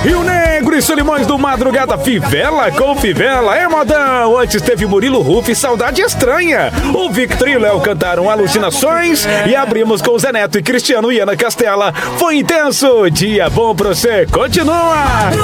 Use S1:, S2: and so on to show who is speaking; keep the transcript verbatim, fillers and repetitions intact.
S1: E o Negro e Solimões do Madrugada, Fivela com Fivela, é modão. Antes teve Murilo Ruff e Saudade Estranha. O Victor e o Léo cantaram Alucinações e abrimos com Zé Neto e Cristiano e Ana Castela. Foi intenso, dia bom pra você, continua!